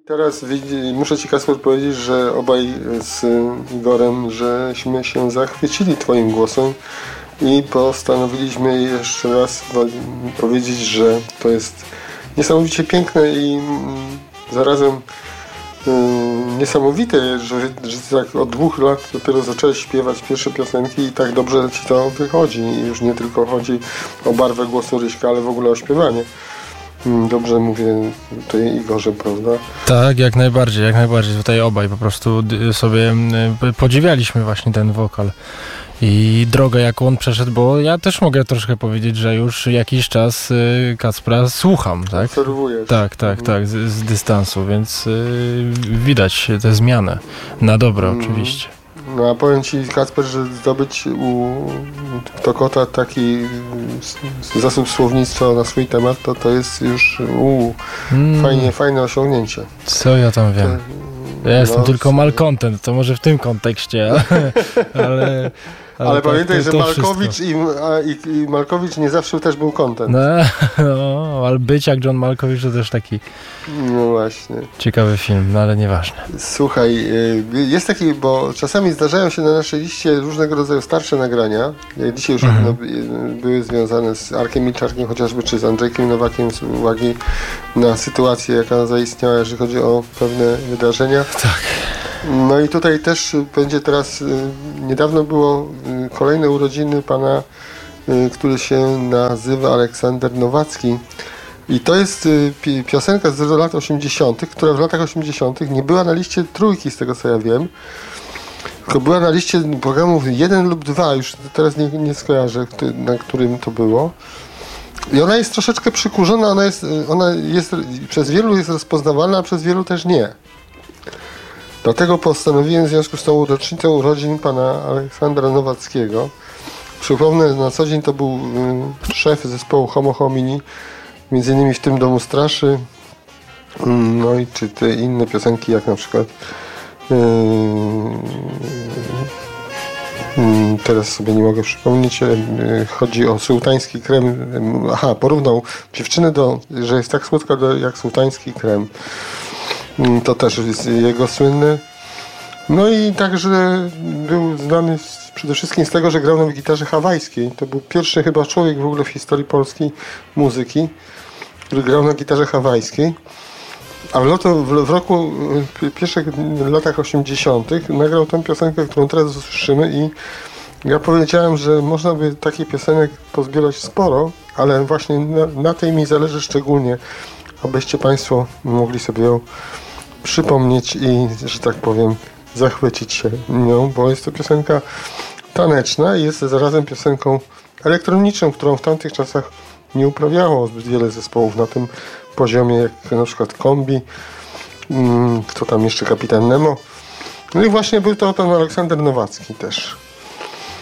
Teraz muszę ci, Kasper, powiedzieć, że obaj z Igorem, żeśmy się zachwycili twoim głosem i postanowiliśmy jeszcze raz powiedzieć, że to jest niesamowicie piękne i zarazem niesamowite, że tak od 2 lat dopiero zacząłeś śpiewać pierwsze piosenki i tak dobrze ci to wychodzi. I już nie tylko chodzi o barwę głosu Ryśka, ale w ogóle o śpiewanie. Dobrze mówię tutaj, Igorze, prawda? Tak, jak najbardziej. Tutaj obaj po prostu sobie podziwialiśmy właśnie ten wokal i drogę, jaką on przeszedł, bo ja też mogę troszkę powiedzieć, że już jakiś czas Kacpra słucham, tak? Obserwujesz. Tak, z dystansu, więc widać tę zmianę. Na dobre oczywiście. No a powiem ci, Kacper, że zdobyć u Tokota taki zasób słownictwa na swój temat, to jest już fajne osiągnięcie. Co ja tam wiem? Ja jestem tylko malcontent, to może w tym kontekście, ale pamiętaj, że Malkowicz i Malkowicz nie zawsze też był content. No, ale być jak John Malkowicz to też taki właśnie ciekawy film, no ale nieważne. Słuchaj, jest taki, bo czasami zdarzają się na naszej liście różnego rodzaju starsze nagrania, jak dzisiaj już były związane z Arkiem Milczarkiem chociażby, czy z Andrzejkiem Nowakiem z uwagi na sytuację, jaka zaistniała, jeżeli chodzi o pewne wydarzenia. Tak. No i tutaj też będzie teraz, niedawno było kolejne urodziny pana, który się nazywa Aleksander Nowacki. I to jest piosenka z lat 80., która w latach 80. nie była na liście trójki, z tego co ja wiem, tylko była na liście programów 1 lub 2, już teraz nie skojarzę, na którym to było. I ona jest troszeczkę przykurzona, ona jest przez wielu jest rozpoznawalna, a przez wielu też nie. Dlatego postanowiłem w związku z tą rocznicą urodzin pana Aleksandra Nowackiego. Przypomnę, na co dzień to był szef zespołu Homo Homini, między innymi w tym Domu Straszy, no i czy te inne piosenki, jak na przykład teraz sobie nie mogę przypomnieć, chodzi o sułtański krem. Porównał dziewczynę że jest tak słodka jak sułtański krem. To też jest jego słynne. No i także był znany przede wszystkim z tego, że grał na gitarze hawajskiej. To był pierwszy chyba człowiek w ogóle w historii polskiej muzyki, który grał na gitarze hawajskiej. A w pierwszych latach 80. nagrał tę piosenkę, którą teraz usłyszymy i ja powiedziałem, że można by takich piosenek pozbierać sporo, ale właśnie na tej mi zależy szczególnie, abyście Państwo mogli sobie ją przypomnieć i, że tak powiem, zachwycić się nią, bo jest to piosenka taneczna i jest zarazem piosenką elektroniczną, którą w tamtych czasach nie uprawiało zbyt wiele zespołów na tym poziomie, jak na przykład Kombi, kto tam jeszcze, Kapitan Nemo. No i właśnie był to pan Aleksander Nowacki też.